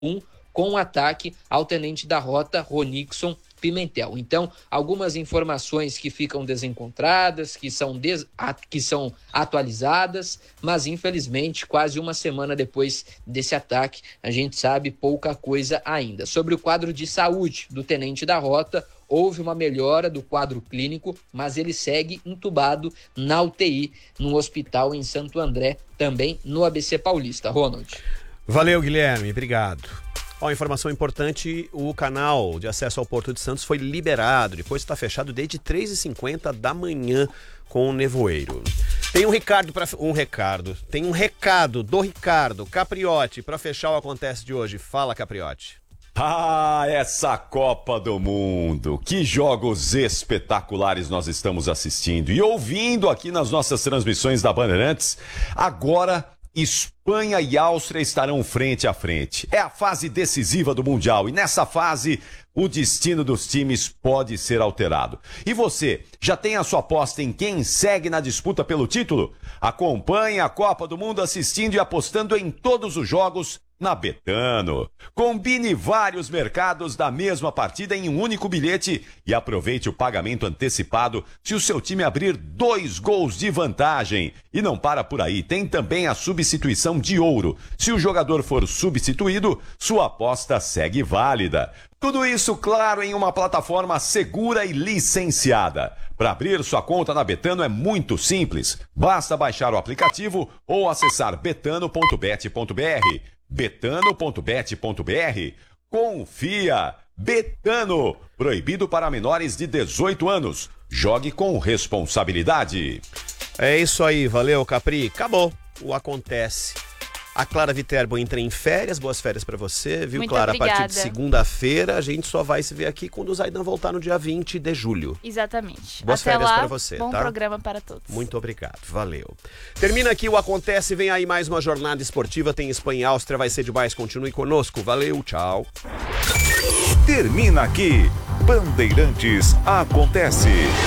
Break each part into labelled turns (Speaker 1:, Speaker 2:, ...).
Speaker 1: com ataque ao tenente da rota, Ronixon Pimentel. Então, algumas informações que ficam desencontradas, que são atualizadas, mas infelizmente, quase uma semana depois desse ataque, a gente sabe pouca coisa ainda. Sobre o quadro de saúde do tenente da rota, houve uma melhora do quadro clínico, mas ele segue entubado na UTI, no hospital em Santo André, também no ABC Paulista. Ronald.
Speaker 2: Valeu, Guilherme, obrigado. Informação importante, o canal de acesso ao Porto de Santos foi liberado, depois está fechado desde 3h50 da manhã com o nevoeiro. Tem um recado do Ricardo Capriotti para fechar o Acontece de hoje. Fala, Capriotti.
Speaker 3: Essa Copa do Mundo, que jogos espetaculares nós estamos assistindo e ouvindo aqui nas nossas transmissões da Bandeirantes. Agora, Espanha e Áustria estarão frente a frente. É a fase decisiva do Mundial e nessa fase o destino dos times pode ser alterado. E você, já tem a sua aposta em quem segue na disputa pelo título? Acompanhe a Copa do Mundo assistindo e apostando em todos os jogos na Betano. Combine vários mercados da mesma partida em um único bilhete e aproveite o pagamento antecipado se o seu time abrir 2 gols de vantagem. E não para por aí, tem também a substituição de ouro. Se o jogador for substituído, sua aposta segue válida. Tudo isso, claro, em uma plataforma segura e licenciada. Para abrir sua conta na Betano é muito simples. Basta baixar o aplicativo ou acessar betano.bet.br. betano.bet.br. Confia! Betano! Proibido para menores de 18 anos. Jogue com responsabilidade.
Speaker 2: É isso aí, valeu, Capri. Acabou o Acontece. A Clara Viterbo entra em férias, boas férias pra você, viu,
Speaker 4: Muito
Speaker 2: Clara?
Speaker 4: obrigada.
Speaker 2: A partir de segunda-feira, a gente só vai se ver aqui quando o Zaidan voltar no dia 20 de julho.
Speaker 4: Exatamente.
Speaker 2: Boas
Speaker 4: Até
Speaker 2: férias
Speaker 4: lá,
Speaker 2: pra você,
Speaker 4: bom
Speaker 2: tá?
Speaker 4: programa para todos.
Speaker 2: Muito obrigado, valeu. Termina aqui o Acontece, vem aí mais uma jornada esportiva, tem Espanha e Áustria, vai ser demais, continue conosco, valeu, tchau.
Speaker 5: Termina aqui, Bandeirantes Acontece.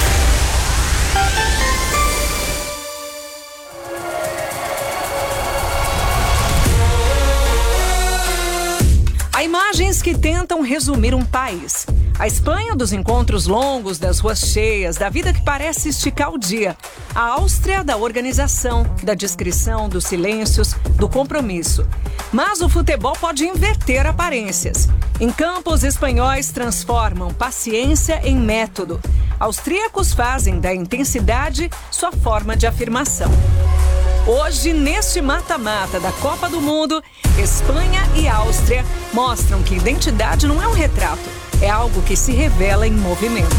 Speaker 6: Há imagens que tentam resumir um país. A Espanha dos encontros longos, das ruas cheias, da vida que parece esticar o dia. A Áustria da organização, da discrição, dos silêncios, do compromisso. Mas o futebol pode inverter aparências. Em campos, espanhóis transformam paciência em método. Austríacos fazem da intensidade sua forma de afirmação. Hoje, neste mata-mata da Copa do Mundo, Espanha e Áustria mostram que identidade não é um retrato, é algo que se revela em movimento.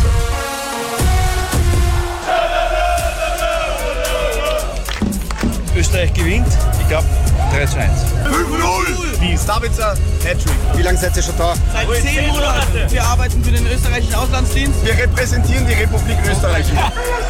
Speaker 7: Österreich gewinnt, ich glaube 3-1. 5-0! Wie Sabitzer, Hattrick. Wie lange seid ihr schon da?
Speaker 8: Seit 10 Monaten. Wir arbeiten für den österreichischen Auslandsdienst.
Speaker 7: Wir repräsentieren die Republik Österreich.